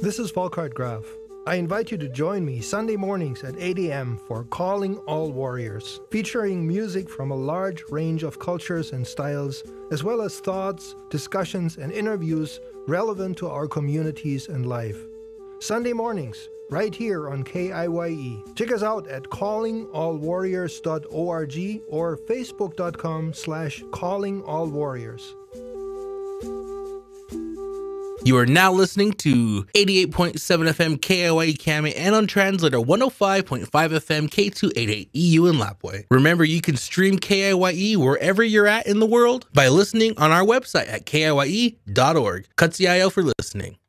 This is Volkart Graf. I invite you to join me Sunday mornings at 8 a.m. for Calling All Warriors, featuring music from a large range of cultures and styles, as well as thoughts, discussions, and interviews relevant to our communities and life. Sunday mornings, right here on KIYE. Check us out at callingallwarriors.org or facebook.com/callingallwarriors. You are now listening to 88.7 FM KIYE Kame and on translator 105.5 FM K288 EU in Lapwai. Remember, you can stream KIYE wherever you're at in the world by listening on our website at kiye.org. Katsiayo for listening.